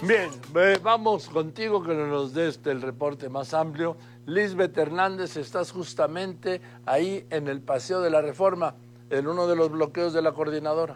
Bien, vamos contigo que nos des el reporte más amplio. Lisbeth Hernández, estás justamente ahí en el Paseo de la Reforma, en uno de los bloqueos de la coordinadora.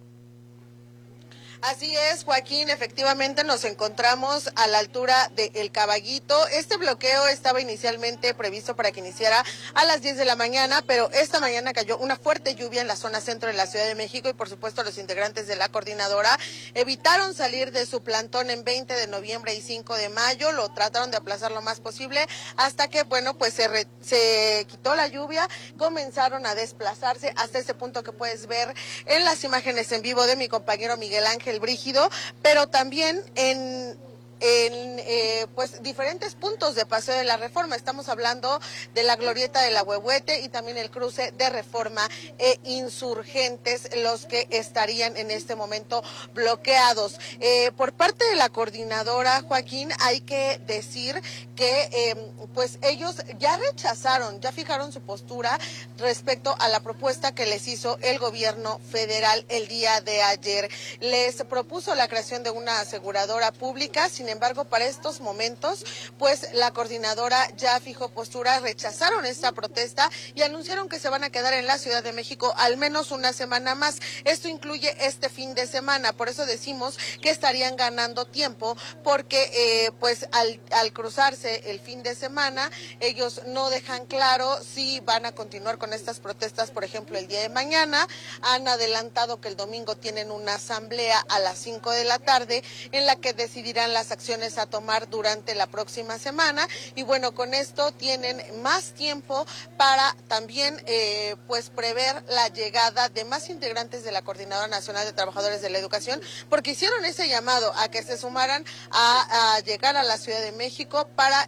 Así es, Joaquín, efectivamente nos encontramos a la altura de El Caballito. Este bloqueo estaba inicialmente previsto para que iniciara a las 10 de la mañana, pero esta mañana cayó una fuerte lluvia en la zona centro de la Ciudad de México y por supuesto los integrantes de la coordinadora evitaron salir de su plantón en 20 de noviembre y 5 de mayo, lo trataron de aplazar lo más posible hasta que, bueno, pues se quitó la lluvia, comenzaron a desplazarse hasta ese punto que puedes ver en las imágenes en vivo de mi compañero Miguel Ángel Brígido, pero también en pues diferentes puntos de Paseo de la Reforma. Estamos hablando de la glorieta de la Huehuete y también el cruce de Reforma e Insurgentes, los que estarían en este momento bloqueados. Por parte de la coordinadora, Joaquín, hay que decir que pues ellos ya rechazaron, ya fijaron su postura respecto a la propuesta que les hizo el gobierno federal el día de ayer. Les propuso la creación de una aseguradora pública, sin embargo, para estos momentos, pues la coordinadora ya fijó postura, rechazaron esta protesta y anunciaron que se van a quedar en la Ciudad de México al menos una semana más. Esto incluye este fin de semana, por eso decimos que estarían ganando tiempo, porque pues al cruzarse el fin de semana, ellos no dejan claro si van a continuar con estas protestas, por ejemplo, el día de mañana. Han adelantado que el domingo tienen una asamblea a las 5 de la tarde en la que decidirán las acciones a tomar durante la próxima semana y bueno, con esto tienen más tiempo para también pues prever la llegada de más integrantes de la Coordinadora Nacional de Trabajadores de la Educación, porque hicieron ese llamado a que se sumaran a llegar a la Ciudad de México para